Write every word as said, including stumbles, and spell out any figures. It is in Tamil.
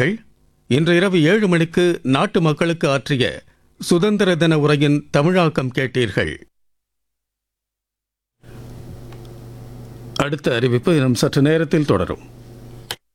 அவர்கள் இன்று இரவு ஏழு மணிக்கு நாட்டு மக்களுக்கு ஆற்றிய சுதந்திர தின உரையின் தமிழாக்கம் கேட்டீர்கள். அடுத்த அறிவிப்பு இன்னும் சற்று நேரத்தில் தொடரும்.